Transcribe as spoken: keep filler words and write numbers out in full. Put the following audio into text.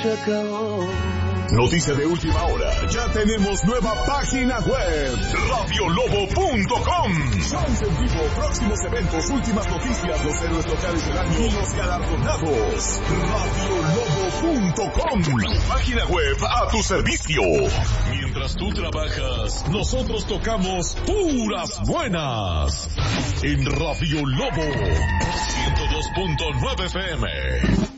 se acabó. Noticia de última hora, ya tenemos nueva página web, radio lobo punto com. Shows en vivo, próximos eventos, últimas noticias, los héroes locales del año y los galardonados. radio lobo punto com. Página web a tu servicio. Mientras tú trabajas, nosotros tocamos puras buenas. En Radio Lobo ciento dos punto nueve F M.